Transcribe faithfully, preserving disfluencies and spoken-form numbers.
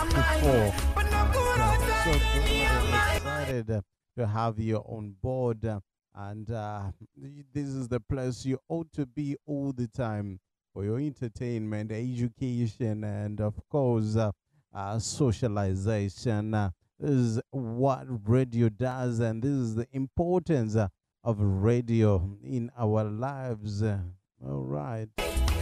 fifty-four. And I'm so glad and excited uh, to have you on board. uh, And uh, y- this is the place you ought to be all the time for your entertainment, education, and of course, uh, uh, socialization. Uh, this is what radio does, and this is the importance uh, of radio in our lives. Uh, all right.